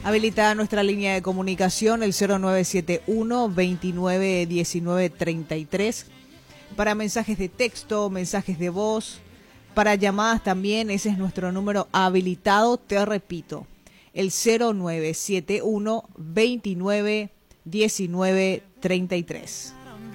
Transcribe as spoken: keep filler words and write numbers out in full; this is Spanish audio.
Habilitada nuestra línea de comunicación, el cero nueve siete uno, veintinueve diecinueve treinta y tres. Para mensajes de texto, mensajes de voz, para llamadas también, ese es nuestro número habilitado, te repito, el cero nueve siete uno, veintinueve diecinueve treinta y tres.